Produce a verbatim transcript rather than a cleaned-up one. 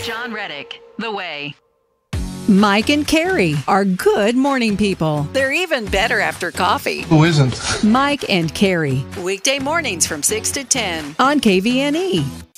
John Reddick, The Way. Mike and Carrie are good morning people. They're even better after coffee. Who isn't? Mike and Carrie Weekday mornings from six to ten. on K V N E.